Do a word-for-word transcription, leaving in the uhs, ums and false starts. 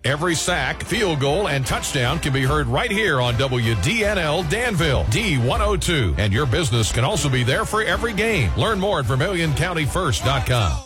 Every sack, field goal, and touchdown can be heard right here on W D N L Danville, D one oh two. And your business can also be there for every game. Learn more at Vermilion County First dot com.